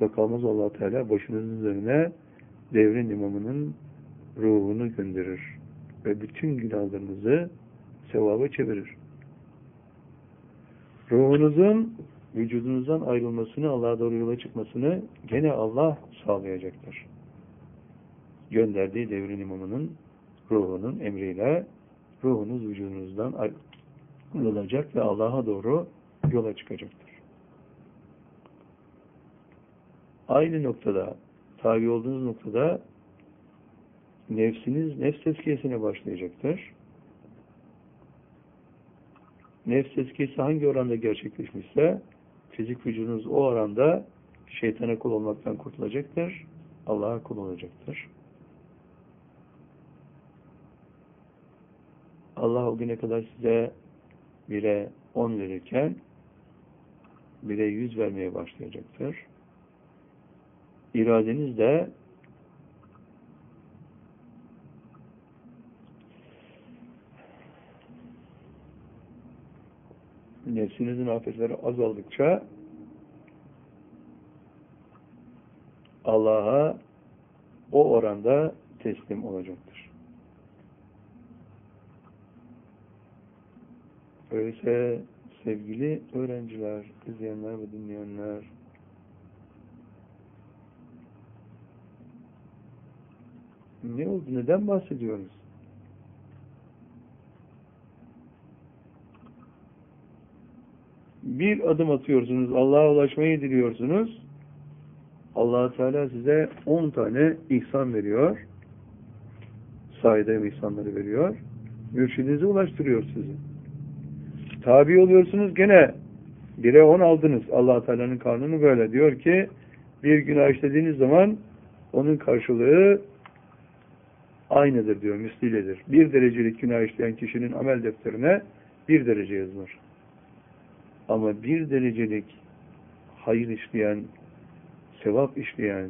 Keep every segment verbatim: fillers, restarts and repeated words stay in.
kalmakla kalmaz, Allah Teala başınızın üzerine devrin imamının ruhunu gönderir ve bütün günahlarınızı sevaba çevirir. Ruhunuzun vücudunuzdan ayrılmasını, Allah'a doğru yola çıkmasını gene Allah sağlayacaktır. Gönderdiği devrin imamının ruhunun emriyle ruhunuz vücudunuzdan ayrılacak ve Allah'a doğru yola çıkacaktır. Aynı noktada, tabi olduğunuz noktada nefsiniz nefs tezkiyesine başlayacaktır. Nefs tezkiyesi hangi oranda gerçekleşmişse fizik vücudunuz o oranda şeytana kul olmaktan kurtulacaktır. Allah'a kul olacaktır. Allah o güne kadar size bire on verirken bire yüz vermeye başlayacaktır. İradeniz de nefsinizin afetleri azaldıkça Allah'a o oranda teslim olacaktır. Öyleyse sevgili öğrenciler, izleyenler ve dinleyenler, ne oldu? Neden bahsediyoruz? Bir adım atıyorsunuz, Allah'a ulaşmayı diliyorsunuz. Allah Teala size on tane ihsan veriyor. Sayede ihsanları veriyor. Mürşidinize ulaştırıyor sizi. Tabi oluyorsunuz, gene bire on aldınız. Allah Teala'nın kanunu böyle. Diyor ki bir günah işlediğiniz zaman onun karşılığı aynıdır diyor, mislidir. Bir derecelik günah işleyen kişinin amel defterine bir derece yazılır. Ama bir derecelik hayır işleyen, sevap işleyen,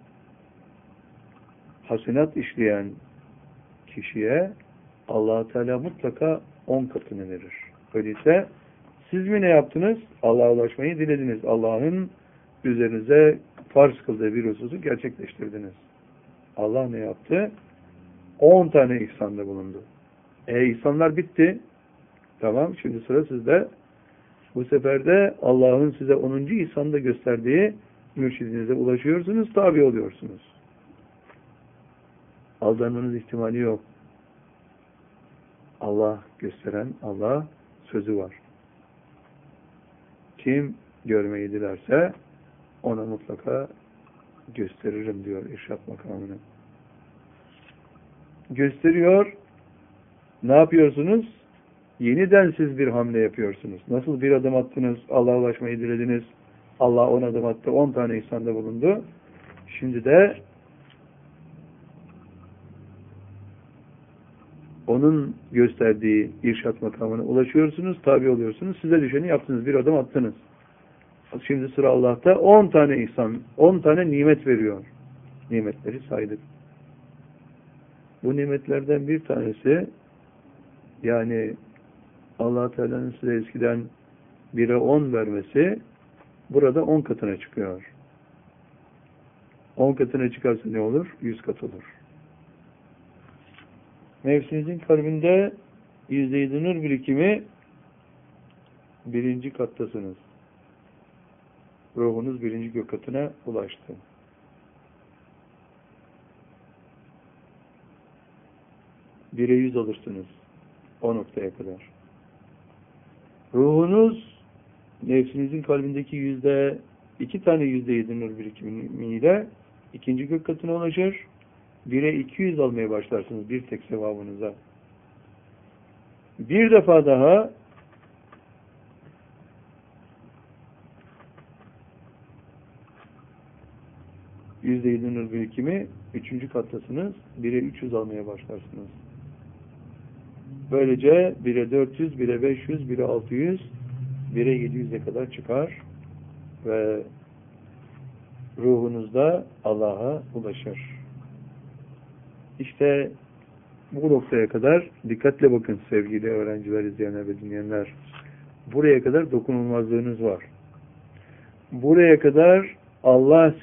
hasenat işleyen kişiye Allah Teala mutlaka on katını verir. Öyleyse siz mi ne yaptınız? Allah'a ulaşmayı dilediniz. Allah'ın üzerinize farz kıldığı bir hususu gerçekleştirdiniz. Allah ne yaptı? on tane ihsanda bulundu. E ihsanlar bitti. Tamam, şimdi sıra sizde. Bu sefer de Allah'ın size onuncu ihsanda gösterdiği mürşidinize ulaşıyorsunuz, tabi oluyorsunuz. Aldanmanız ihtimali yok. Allah gösteren, Allah sözü var. Kim görmeyi dilerse ona mutlaka gösteririm diyor irşad makamını. Gösteriyor. Ne yapıyorsunuz? Yeniden siz bir hamle yapıyorsunuz. Nasıl bir adım attınız, Allah'a ulaşmayı dilediniz. Allah on adım attı, on tane ihsanda bulundu. Şimdi de onun gösterdiği irşad makamına ulaşıyorsunuz, tabi oluyorsunuz. Size düşeni yaptınız, bir adım attınız. Şimdi sıra Allah'ta on tane ihsan, on tane nimet veriyor. Nimetleri saydık. Bu nimetlerden bir tanesi, yani Allah Teala'nın size eskiden bire on vermesi burada on katına çıkıyor. on katına çıkarsa ne olur? yüz kat olur. Nefsinizin kalbinde yüzde-yüz nur birikimi birinci kattasınız. Ruhunuz birinci gök katına ulaştı. Bire yüz alırsınız. O noktaya kadar. Ruhunuz nefsinizin kalbindeki yüzde iki tane yüzde yedi nur birikimiyle ikinci gök katına ulaşır. Bire iki yüz almaya başlarsınız bir tek sevabınıza. Bir defa daha yüzde yedi nur birikimi üçüncü kattasınız. Bire üç yüz almaya başlarsınız. Böylece bire dört yüz, bire beş yüz, bire altı yüz, bire yedi yüze kadar çıkar ve ruhunuzda Allah'a ulaşır. İşte bu noktaya kadar dikkatle bakın sevgili öğrenciler, izleyenler ve dinleyenler. Buraya kadar dokunulmazlığınız var. Buraya kadar Allah